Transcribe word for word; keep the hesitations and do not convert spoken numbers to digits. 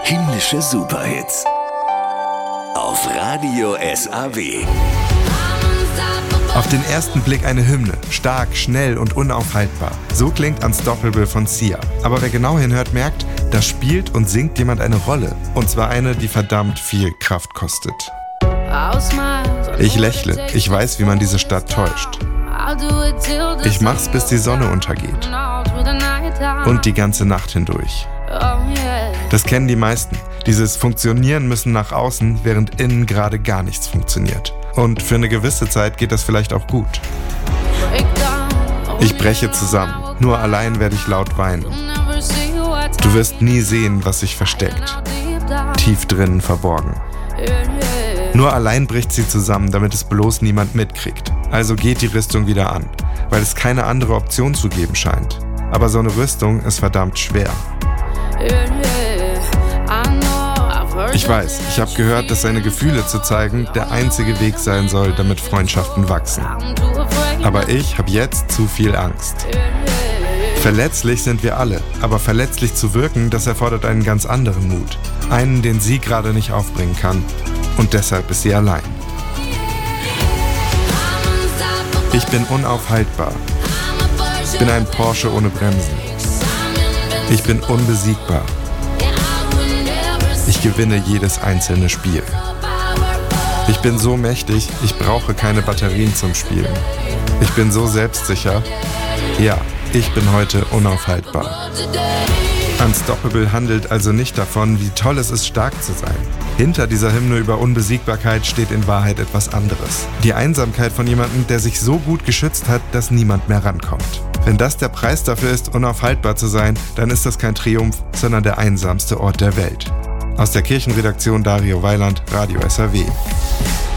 Himmlische Superhits auf Radio S A W. Auf den ersten Blick eine Hymne, stark, schnell und unaufhaltbar. So klingt Unstoppable von Sia. Aber wer genau hinhört, merkt, da spielt und singt jemand eine Rolle. Und zwar eine, die verdammt viel Kraft kostet. Ich lächle, ich weiß, wie man diese Stadt täuscht. Ich mach's, bis die Sonne untergeht. Und die ganze Nacht hindurch. Das kennen die meisten. Dieses Funktionieren müssen nach außen, während innen gerade gar nichts funktioniert. Und für eine gewisse Zeit geht das vielleicht auch gut. Ich breche zusammen. Nur allein werde ich laut weinen. Du wirst nie sehen, was sich versteckt. Tief drinnen verborgen. Nur allein bricht sie zusammen, damit es bloß niemand mitkriegt. Also geht die Rüstung wieder an, weil es keine andere Option zu geben scheint. Aber so eine Rüstung ist verdammt schwer. Ich weiß, ich habe gehört, dass seine Gefühle zu zeigen der einzige Weg sein soll, damit Freundschaften wachsen. Aber ich habe jetzt zu viel Angst. Verletzlich sind wir alle, aber verletzlich zu wirken, das erfordert einen ganz anderen Mut. Einen, den sie gerade nicht aufbringen kann. Und deshalb ist sie allein. Ich bin unaufhaltbar. Ich bin ein Porsche ohne Bremsen. Ich bin unbesiegbar. Ich gewinne jedes einzelne Spiel. Ich bin so mächtig, ich brauche keine Batterien zum Spielen. Ich bin so selbstsicher. Ja, ich bin heute unaufhaltbar. Unstoppable handelt also nicht davon, wie toll es ist, stark zu sein. Hinter dieser Hymne über Unbesiegbarkeit steht in Wahrheit etwas anderes. Die Einsamkeit von jemandem, der sich so gut geschützt hat, dass niemand mehr rankommt. Wenn das der Preis dafür ist, unaufhaltbar zu sein, dann ist das kein Triumph, sondern der einsamste Ort der Welt. Aus der Kirchenredaktion Dario Weiland, Radio S A W.